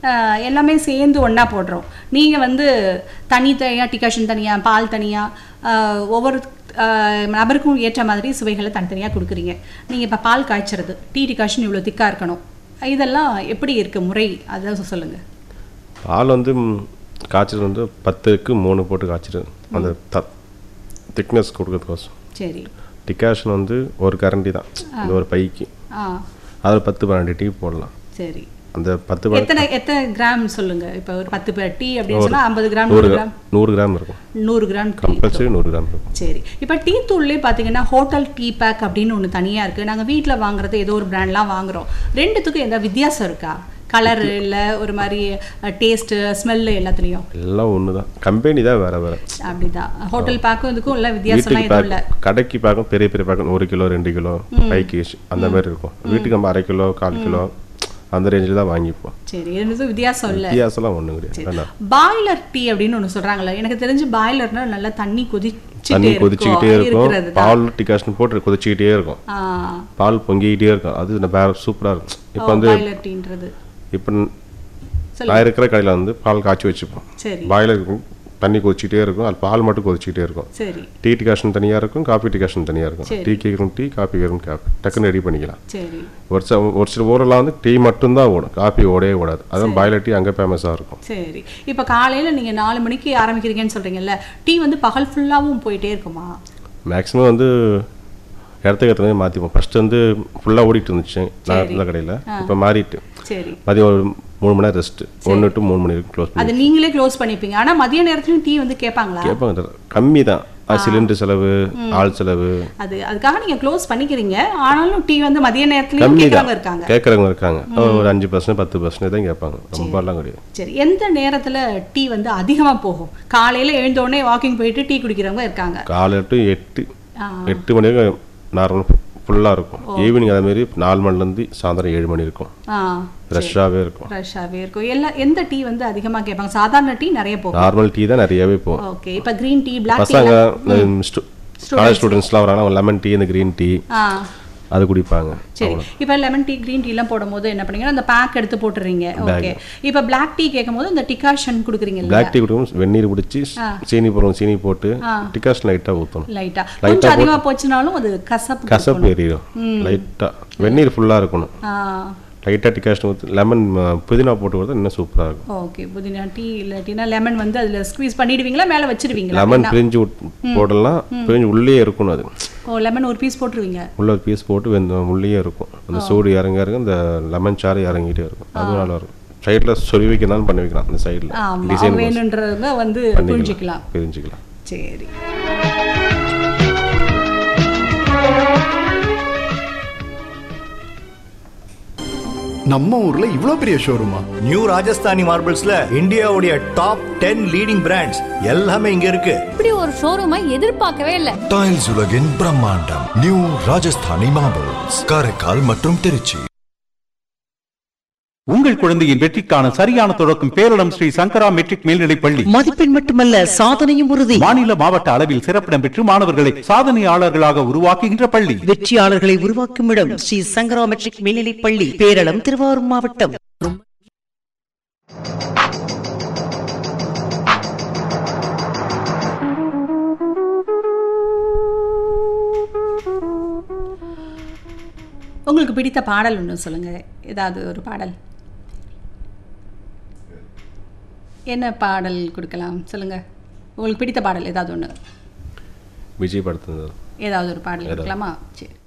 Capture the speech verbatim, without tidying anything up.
எல்லாமே சேர்ந்து ஒன்றா போடுறோம். நீங்கள் வந்து தனி தனியாக டிகாஷன் தனியாக பால் தனியாக ஒவ்வொரு நபருக்கும் ஏற்ற மாதிரி சுவைகளை தனித்தனியாக கொடுக்குறீங்க. நீங்கள் இப்போ பால் காய்ச்சறது டீ டிகாஷன் இவ்வளோ திக்காக இருக்கணும், இதெல்லாம் எப்படி இருக்குது முறை அதை சொல்லுங்கள். பால் வந்து காய்ச்சல் வந்து பத்துக்கு மூணு போட்டு காய்ச்சிடும் அந்த த திக்னஸ் கொடுக்கறதுக்கோசம். சரி. டிகாஷன் வந்து ஒரு கரண்டி தான், இந்த ஒரு பைக்கு அதில் பத்து பன்னெண்டு டீ போடலாம். சரி. அந்த பத்து எத்தனை எத்தனை கிராம் சொல்லுங்க. இப்போ ஒரு பத்து டீ அப்படின்னு சொன்னால் ஐம்பது கிராம் நூறு கிராம் நூறு கிராம் இருக்கும். நூறு கிராம் கம்பல்சரி நூறு கிராம் இருக்கும். சரி. இப்போ டீ தூள்லேயே பார்த்தீங்கன்னா ஹோட்டல் டீ பேக் அப்படின்னு ஒன்று தனியாக இருக்குது. நாங்கள் வீட்டில் வாங்குறது ஏதோ ஒரு பிராண்ட்லாம் வாங்குகிறோம். ரெண்டுத்துக்கும் எந்த வித்தியாசம் இருக்கா? கலர் இல்லை ஒரு மாதிரி டேஸ்ட்டு ஸ்மெல்லு எல்லாத்துலேயும் எல்லாம் ஒன்று தான், கம்பெனி தான் வேறு வேறு. அப்படிதான் ஹோட்டல் பேக்கும் இதுக்கும் இல்லை வித்தியாசம்லாம் எதுவும் இல்லை. கடைக்கு பேக்கும் பெரிய பெரிய பேக்கும் ஒரு கிலோ ரெண்டு கிலோ பைக்கு அந்த மாதிரி இருக்கும். வீட்டுக்கு நம்ம அரை கிலோ கால் கிலோ அந்த ரேஞ்சில் தான் வாங்கிப்போம். சரி. இருந்தது வித்தியாசம் இல்லை, வித்தியாசம்லாம் ஒன்றும் கிடையாது. பாய்லர் டீ அப்படின்னு ஒன்று சொல்கிறாங்களே, எனக்கு தெரிஞ்சு பாய்லர்னா நல்லா தண்ணி கொதிச்சு தண்ணி கொதிச்சுக்கிட்டே இருக்கும், பால் டிகாஷன் போட்டு கொதிச்சுக்கிட்டே இருக்கும், பால் பொங்கிக்கிட்டே இருக்கும், அது வேற சூப்பராக இருக்கும். இப்போ வந்து பாய்லர் டீன்றது இப்போ நான் இருக்கிற கடையில் வந்து பால் காய்ச்சி வச்சுப்போம். பாய்லர் இருக்கும், தண்ணி கொதிச்சுக்கிட்டே இருக்கும், அது பால் மட்டும் கொதிச்சுக்கிட்டே இருக்கும். டீ டிகாஷன் தனியாக இருக்கும், காஃபி டிகாஷன் தனியாக இருக்கும். டீ கேட்கணும் டீ, காஃபி கேட்கணும் காஃபி, டக்குன்னு ரெடி பண்ணிக்கலாம். ஒரு சில ஒரு சில ஊரெல்லாம் வந்து டீ மட்டும்தான் ஓடும், காஃபி ஓடவே ஓடாது. அதுவும் பாய்லர் டீ அங்கே ஃபேமஸாக இருக்கும். சரி. இப்போ காலையில் நீங்கள் நாலு மணிக்கு ஆரம்பிக்கிறீங்கன்னு சொல்கிறீங்கல்ல, டீ வந்து பகல் ஃபுல்லாகவும் போயிட்டே இருக்குமா? மேக்ஸிமம் வந்து இடத்துக்கு ஏற்ற மாதிரி மாற்றிப்போம். ஃபஸ்ட்டு வந்து ஃபுல்லாக ஓடிட்டு இருந்துச்சு நான் இருந்த கடையில், இப்போ மாறிட்டு மதியம் ஒரு மூணு மணி நேரம் ரெஸ்ட், ஒன்று டு மூணு மணி வரைக்கும் க்ளோஸ் பண்ணி. அது நீங்களே க்ளோஸ் பண்ணிப்பீங்க. ஆனால் மதிய நேரத்துலையும் டீ வந்து கேட்பாங்களா? கேட்பாங்க, கம்மி தான். சிலிண்டர் செலவு, ஆள் செலவு, அது அதுக்காக நீங்கள் க்ளோஸ் பண்ணிக்கிறீங்க. ஆனாலும் டீ வந்து மதிய நேரத்துலையும் கேட்குறவங்க இருக்காங்க கேட்குறவங்க இருக்காங்க ஒரு அஞ்சு பர்சன்ட் பத்து பர்சன்ட் தான் கேட்பாங்க, ரொம்பலாம் கிடையாது. சரி. எந்த நேரத்தில் டீ வந்து அதிகமாக போகும்? காலையில் எழுந்தோடனே வாக்கிங் போயிட்டு டீ குடிக்கிறவங்க இருக்காங்க. காலையில் டு எட்டு எட்டு மணி வரைக்கும் நார்மல் ஃபுல்லாக இருக்கும். ஈவினிங் அதேமாரி நாலு மணிலேருந்து சாயந்தரம் ஏழு மணி இருக்கும், ஃப்ரெஷ்ஷாகவே இருக்கும். ஃப்ரெஷ்ஷாகவே இருக்கும். எல்லாம் எந்த டீ வந்து அதிகமாக கேட்பாங்க? சாதாரண டீ நிறைய போகும், நார்மல் டீ தான் நிறையவே போகும். ஓகே. இப்போ க்ரீன் டீ, பிளாக் டீ, பசங்க காலேஜ் ஸ்டூடெண்ட்ஸ்லாம் வராங்க, லெமன் டீ இந்த க்ரீன் டீ அது குடிப்பாங்க. சரி. இப்போ லெமன் டீ க்ரீன் டீலாம் போடும்போது என்ன பண்ணீங்கன்னா அந்த பேக் எடுத்து போட்டுறீங்க. ஓகே. இப்போ பிளாக் டீ கேட்கும்போது இந்த டிகாஷன் கொடுக்குறீங்க. பிளாக் டீ கொடுக்கும் வெந்நீர் பிடிச்சி சீனி போடுவோம், சீனி போட்டு டிகாஷன் லைட்டாக ஊற்றணும். லைட்டாக கொஞ்சம் அதிகமாக போச்சுனாலும் அது கசப்பு கசப்பு ஏறிடும். லைட்டாக வெந்நீர் ஃபுல்லாக இருக்கணும், லைட்டாக டிகாஷன் ஊற்றி லெமன் புதினா போட்டு கொடுத்தா இன்னும் சூப்பராக இருக்கும். ஓகே. புதினா டீ இல்லாட்டினா லெமன் வந்து அதில் ஸ்குவீஸ் பண்ணிடுவீங்களா, மேலே வச்சிருவீங்களா? லெமன் பிரிஞ்சு போடலாம், பிரிஞ்சு உள்ளே இருக்கணும். அது ஓ, லெமன் ஒரு பீஸ் போட்டுருவீங்க, உள்ள ஒரு பீஸ் போட்டு வெந்த உள்ளே இருக்கும். அந்த சூடு இறங்க இறங்க இந்த லெமன் சாறு இறங்கிட்டே இருக்கும், அது நல்லா இருக்கும். சைடில் சொல்லி வைக்கணும் பண்ணி வைக்கலாம், அந்த சைடில் டிசைன் வேணுன்றவங்க வந்து புரிஞ்சுக்கலாம் புரிஞ்சுக்கலாம். சரி. நம்ம ஊர்ல இவ்ளோ பெரிய ஷோரூமா? நியூ ராஜஸ்தானி மார்பிள்ஸ்ல இந்தியாவுடைய டாப் டென் லீடிங் பிராண்ட்ஸ் எல்லாமே இங்க இருக்கு. இப்படி ஒரு ஷோரூமை எதிர்பார்க்கவே இல்ல. டைல்ஸ் உலகின் பிரம்மாண்டம் நியூ ராஜஸ்தானி மார்பிள்ஸ், காரைக்கால் மற்றும் திருச்சி. உங்கள் குழந்தையின் வெற்றிக்கான சரியான தொடக்கம் பேரிடம் ஸ்ரீ சங்கரா மெட்ரிக் மேல்நிலைப் பள்ளி. மதிப்பெண் மட்டுமல்ல, சாதனையும் உறுதி. மாநில மாவட்ட அளவில் சிறப்பிடம் பெற்று மாணவர்களை சாதனையாளர்களாக உருவாக்குகின்ற பள்ளி. வெற்றியாளர்களை உருவாக்கும் இடம் ஸ்ரீ சங்கரா மெட்ரிக் மேல்நிலைப் பள்ளி, பேரிடம், திருவாரூர் மாவட்டம். உங்களுக்கு பிடித்த பாடல் ஒன்று சொல்லுங்க, ஏதாவது ஒரு பாடல். என்ன பாடல் கொடுக்கலாம் சொல்லுங்க, உங்களுக்கு பிடித்த பாடல் ஏதாவது ஒன்று. விஜய் படத்தில் ஏதாவது ஒரு பாடல் கொடுக்கலாமா? சரி.